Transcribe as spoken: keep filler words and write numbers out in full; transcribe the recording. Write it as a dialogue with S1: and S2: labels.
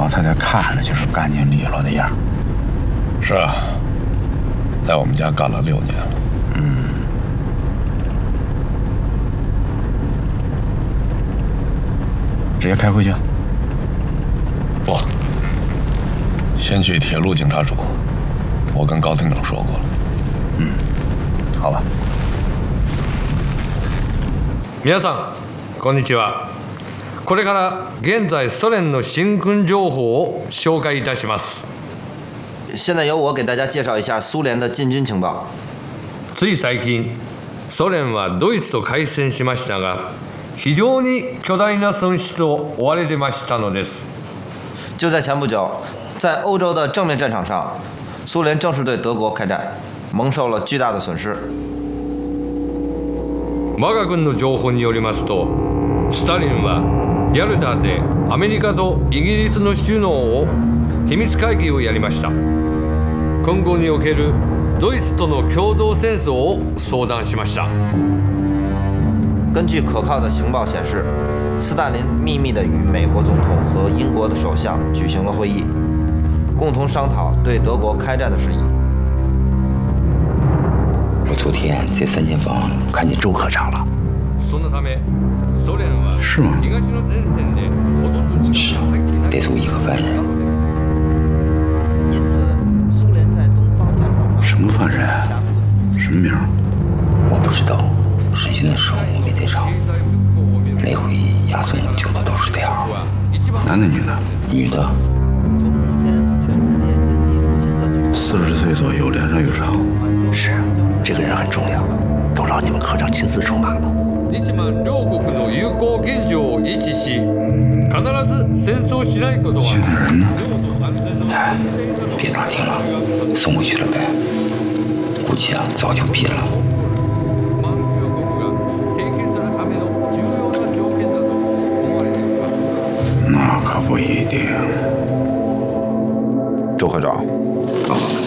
S1: 太太看着就是干净利落的样。
S2: 是啊，在我们家干了六年了。
S1: 嗯。直接开回去？
S2: 不，先去铁路警察署。我跟高厅长说过了。
S1: 嗯，好吧。
S3: 皆さん、こんにちは。これから現在ソ連の新軍情報を紹介いたします。
S4: 现在由我给大家介绍一下苏联的禁军情报。
S3: つい最近、ソ連はドイツと開戦しましたが、非常に巨大な損失を負われてましたのです。
S4: 就在前不久，在欧洲的正面战场上，苏联正式对德国开战，蒙受了巨大的损失。
S3: 我が軍の情報によりますと、スタリンはヤルタでアメリカとイギリスの首脳を秘密会議をやりました。今後におけるドイツとの共同戦争を相談しました。
S4: 根据可靠的情报显示，斯大林秘密地与美国总统和英国的首相举行了会议，共同商讨对德国开战的事宜。
S5: 我昨天在三间房看见周科长了。
S1: 是吗？
S5: 是，带走一个犯人。
S4: 因此，苏联在东方战场上
S1: 什么犯人？什么名？
S5: 我不知道，审讯的时候我没在场。那回押送救的都是代号。
S1: 男的女的？
S5: 女的。
S4: 从目前全世界经济复兴的局势，
S1: 四十岁左右，脸上有伤。
S5: 是，这个人很重要，都让你们科长亲自出马的。
S3: 日満両国の友好現状を一致し、必ず戦争しないことは。
S1: 现在人呢？
S5: 哎，别打听了，送回去了呗。估计啊，早就毙了。
S1: 那可不一定。
S6: 周科长，
S5: 报告。